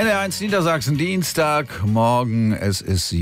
NDR1 Niedersachsen, Dienstag, morgen, es ist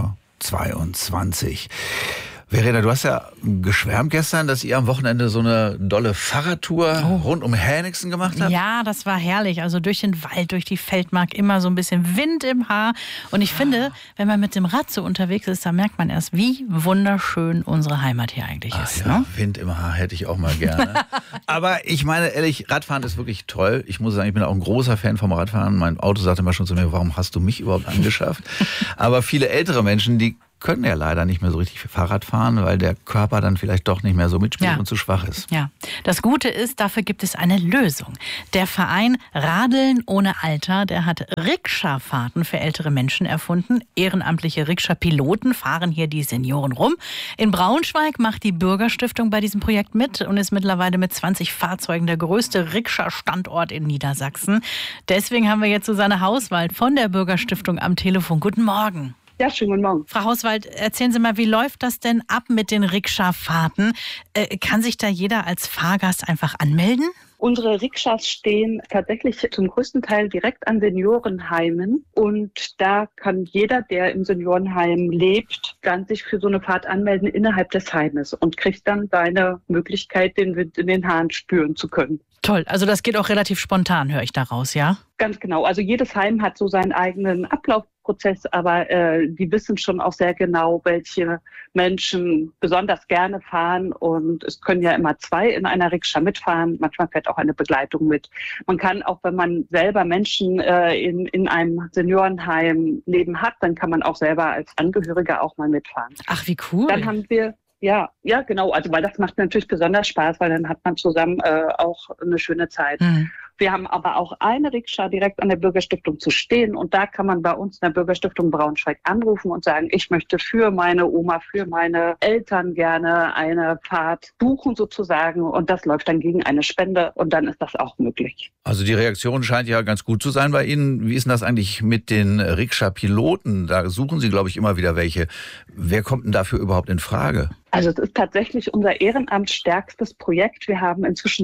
7:22 Uhr. Verena, du hast ja geschwärmt gestern, dass ihr am Wochenende so eine dolle Fahrradtour rund um Hänigsen gemacht habt. Ja, das war herrlich. Also durch den Wald, durch die Feldmark, immer so ein bisschen Wind im Haar. Und ich finde, wenn man mit dem Rad so unterwegs ist, da merkt man erst, wie wunderschön unsere Heimat hier eigentlich ist. Ja, Ne? Wind im Haar hätte ich auch mal gerne. Aber ich meine, ehrlich, Radfahren ist wirklich toll. Ich muss sagen, ich bin auch ein großer Fan vom Radfahren. Mein Auto sagte immer schon zu mir, warum hast du mich überhaupt angeschafft? Aber viele ältere Menschen, die können ja leider nicht mehr so richtig Fahrrad fahren, weil der Körper dann vielleicht doch nicht mehr so mitspielt und zu schwach ist. Ja, das Gute ist, dafür gibt es eine Lösung. Der Verein Radeln ohne Alter, der hat Rikscha-Fahrten für ältere Menschen erfunden. Ehrenamtliche Rikscha-Piloten fahren hier die Senioren rum. In Braunschweig macht die Bürgerstiftung bei diesem Projekt mit und ist mittlerweile mit 20 Fahrzeugen der größte Rikscha-Standort in Niedersachsen. Deswegen haben wir jetzt Susanne Hauswald von der Bürgerstiftung am Telefon. Guten Morgen. Ja, schönen guten Morgen. Frau Hauswald, erzählen Sie mal, wie läuft das denn ab mit den Rikscha-Fahrten? Kann sich da jeder als Fahrgast einfach anmelden? Unsere Rikschas stehen tatsächlich zum größten Teil direkt an Seniorenheimen. Und da kann jeder, der im Seniorenheim lebt, dann sich für so eine Fahrt anmelden innerhalb des Heimes und kriegt dann seine Möglichkeit, den Wind in den Haaren spüren zu können. Toll, also das geht auch relativ spontan, höre ich daraus, ja? Ganz genau. Also jedes Heim hat so seinen eigenen Ablaufprozess, aber die wissen schon auch sehr genau, welche Menschen besonders gerne fahren. Und es können ja immer 2 in einer Rikscha mitfahren. Manchmal fährt auch eine Begleitung mit. Man kann auch, wenn man selber Menschen in einem Seniorenheim leben hat, dann kann man auch selber als Angehöriger auch mal mitfahren. Ach, wie cool. Dann haben wir Ja, genau. Also weil das macht natürlich besonders Spaß, weil dann hat man zusammen auch eine schöne Zeit. Mhm. Wir haben aber auch eine Rikscha direkt an der Bürgerstiftung zu stehen und da kann man bei uns in der Bürgerstiftung Braunschweig anrufen und sagen, ich möchte für meine Oma, für meine Eltern gerne eine Fahrt buchen sozusagen und das läuft dann gegen eine Spende und dann ist das auch möglich. Also die Reaktion scheint ja ganz gut zu sein bei Ihnen. Wie ist denn das eigentlich mit den Rikscha-Piloten? Da suchen Sie, glaube ich, immer wieder welche. Wer kommt denn dafür überhaupt in Frage? Also es ist tatsächlich unser ehrenamtsstärkstes Projekt. Wir haben inzwischen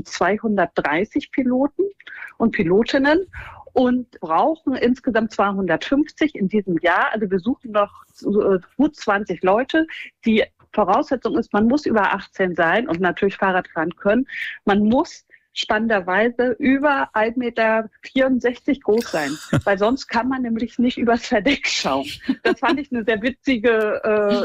230 Piloten und Pilotinnen und brauchen insgesamt 250 in diesem Jahr. Also wir suchen noch gut 20 Leute. Die Voraussetzung ist, man muss über 18 sein und natürlich Fahrrad fahren können. Man muss spannenderweise über 1,64 Meter groß sein, weil sonst kann man nämlich nicht übers Verdeck schauen. Das fand ich eine sehr witzige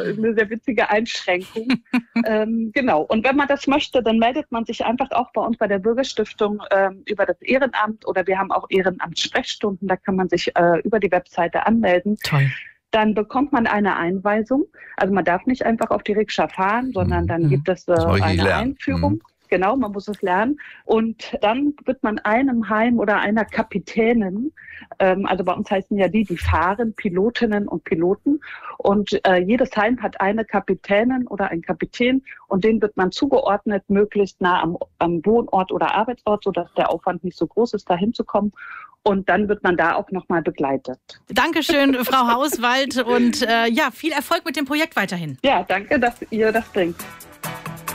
Einschränkung. Genau. Und wenn man das möchte, dann meldet man sich einfach auch bei uns bei der Bürgerstiftung über das Ehrenamt oder wir haben auch Ehrenamtssprechstunden, da kann man sich über die Webseite anmelden. Toll. Dann bekommt man eine Einweisung. Also man darf nicht einfach auf die Rikscha fahren, sondern dann gibt es eine Einführung. Genau, man muss es lernen. Und dann wird man einem Heim oder einer Kapitänin, also bei uns heißen ja die fahren, Pilotinnen und Piloten. Und jedes Heim hat eine Kapitänin oder einen Kapitän und denen wird man zugeordnet, möglichst nah am Wohnort oder Arbeitsort, sodass der Aufwand nicht so groß ist, da hinzukommen. Und dann wird man da auch nochmal begleitet. Dankeschön, Frau Hauswald. Und viel Erfolg mit dem Projekt weiterhin. Ja, danke, dass ihr das bringt.